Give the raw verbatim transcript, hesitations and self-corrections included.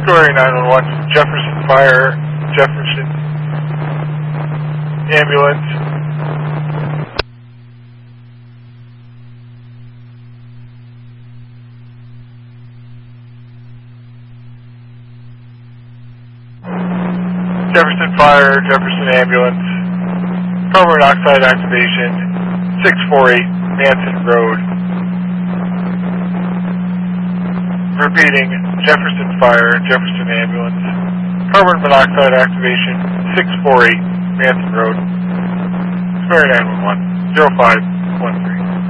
Scoring nine one one, Jefferson Fire, Jefferson Ambulance. Jefferson Fire, Jefferson Ambulance. Carbon monoxide activation, six forty-eight Manson Road. Repeating, Jefferson Fire, Jefferson Ambulance. Carbon monoxide activation, six forty-eight Manson Road. Square nine one one, zero five one three.